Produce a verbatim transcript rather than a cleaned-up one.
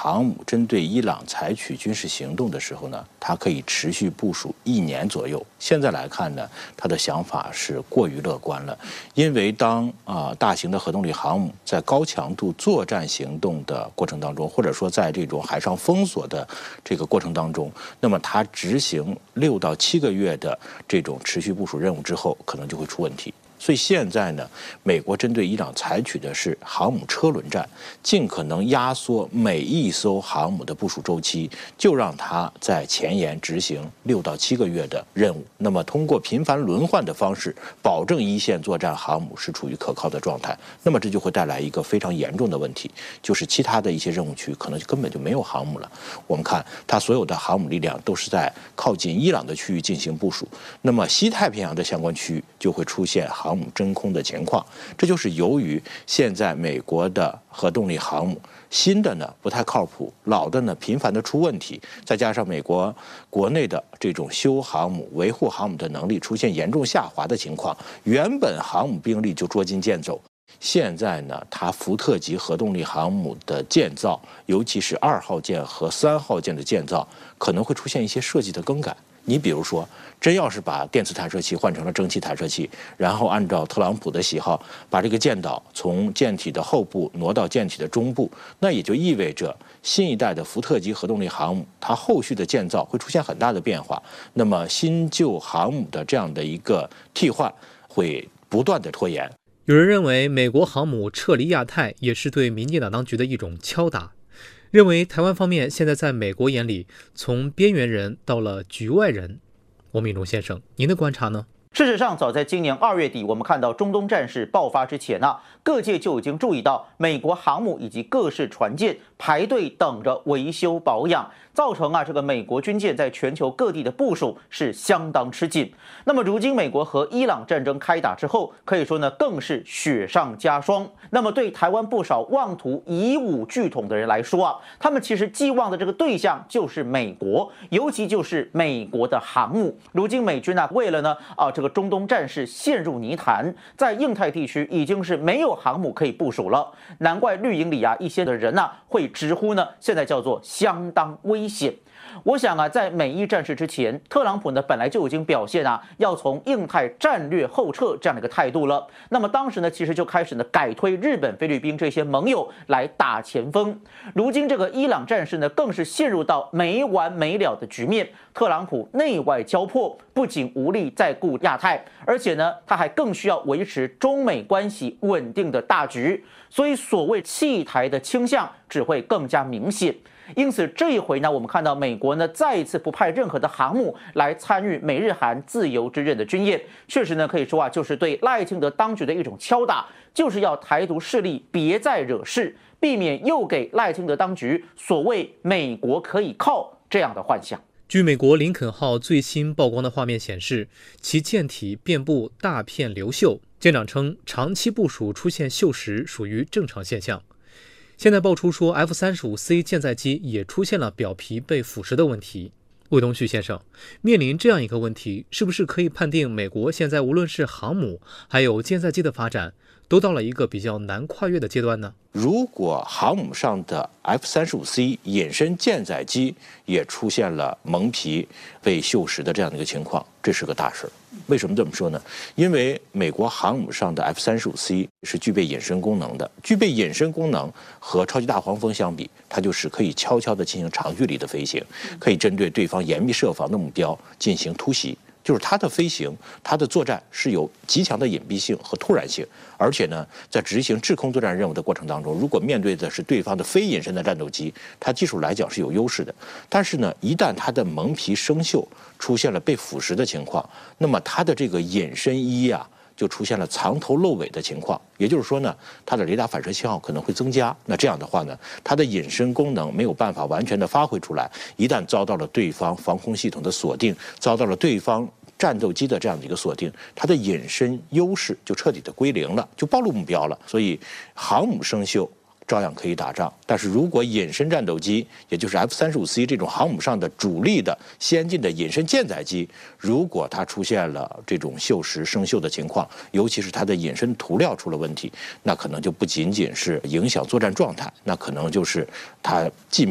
航母针对伊朗采取军事行动的时候呢，它可以持续部署一年左右。现在来看呢，他的想法是过于乐观了，因为当啊、呃、大型的核动力航母在高强度作战行动的过程当中，或者说在这种海上封锁的这个过程当中，那么它执行六到七个月的这种持续部署任务之后，可能就会出问题。所以现在呢，美国针对伊朗采取的是航母车轮战，尽可能压缩每一艘航母的部署周期，就让它在前沿执行六到七个月的任务。那么通过频繁轮换的方式，保证一线作战航母是处于可靠的状态。那么这就会带来一个非常严重的问题，就是其他的一些任务区可能就根本就没有航母了。我们看它所有的航母力量都是在靠近伊朗的区域进行部署，那么西太平洋的相关区域就会出现航母真空的情况。这就是由于现在美国的核动力航母新的呢不太靠谱，老的呢频繁的出问题，再加上美国国内的这种修航母、维护航母的能力出现严重下滑的情况，原本航母兵力就捉襟见肘。现在呢，它福特级核动力航母的建造，尤其是二号舰和三号舰的建造，可能会出现一些设计的更改。你比如说，真要是把电磁弹射器换成了蒸汽弹射器，然后按照特朗普的喜好，把这个舰岛从舰体的后部挪到舰体的中部，那也就意味着新一代的福特级核动力航母，它后续的建造会出现很大的变化。那么新旧航母的这样的一个替换，会不断的拖延。 有人认为，美国航母撤离亚太也是对民进党当局的一种敲打，认为台湾方面现在在美国眼里从边缘人到了局外人。王敏忠先生，您的观察呢？ 事实上，早在今年二月底，我们看到中东战事爆发之前呢、啊，各界就已经注意到美国航母以及各式船舰排队等着维修保养，造成啊这个美国军舰在全球各地的部署是相当吃紧。那么如今美国和伊朗战争开打之后，可以说呢更是雪上加霜。那么对台湾不少妄图以武拒统的人来说啊，他们其实寄望的这个对象就是美国，尤其就是美国的航母。如今美军啊为了呢啊这个中东战事陷入泥潭，在印太地区已经是没有航母可以部署了，难怪绿营里啊一些的人啊会直呼呢现在叫做相当危险。我想啊，在美伊战事之前，特朗普呢本来就已经表现啊要从印太战略后撤这样的一个态度了。那么当时呢，其实就开始呢改推日本、菲律宾这些盟友来打前锋。如今这个伊朗战事呢，更是陷入到没完没了的局面。特朗普内外交迫，不仅无力再顾亚太，而且呢，他还更需要维持中美关系稳定的大局。所以，所谓弃台的倾向只会更加明显。因此这一回呢，我们看到美国呢再一次不派任何的航母来参与美日韩自由之刃的军演，确实呢可以说啊，就是对赖清德当局的一种敲打，就是要台独势力别再惹事，避免又给赖清德当局所谓美国可以靠这样的幻想。 据美国林肯号最新曝光的画面显示，其舰体遍布大片流锈，舰长称长期部署出现锈蚀属于正常现象。现在爆出说 F 三十五 C 舰载机也出现了表皮被腐蚀的问题。魏东旭先生，面临这样一个问题，是不是可以判定美国现在无论是航母还有舰载机的发展，都到了一个比较难跨越的阶段呢？ 如果航母上的 F 三十五 C 隐身舰载机也出现了蒙皮被锈蚀的这样的一个情况，这是个大事。为什么这么说呢？因为美国航母上的 F 三十五 C 是具备隐身功能的，具备隐身功能和超级大黄蜂相比，它就是可以悄悄地进行长距离的飞行，可以针对对方严密设防的目标进行突袭。就是它的飞行，它的作战是有极强的隐蔽性和突然性，而且呢，在执行制空作战任务的过程当中，如果面对的是对方的非隐身的战斗机，它技术来讲是有优势的。但是呢，一旦它的蒙皮生锈，出现了被腐蚀的情况，那么它的这个隐身衣啊，就出现了藏头露尾的情况。也就是说呢，它的雷达反射信号可能会增加。那这样的话呢，它的隐身功能没有办法完全的发挥出来。一旦遭到了对方防空系统的锁定，遭到了对方战斗机的这样的一个锁定，它的隐身优势就彻底的归零了，就暴露目标了。所以航母生锈照样可以打仗，但是如果隐身战斗机，也就是 F 三十五 C 这种航母上的主力的先进的隐身舰载机，如果它出现了这种锈蚀生锈的情况，尤其是它的隐身涂料出了问题，那可能就不仅仅是影响作战状态，那可能就是它既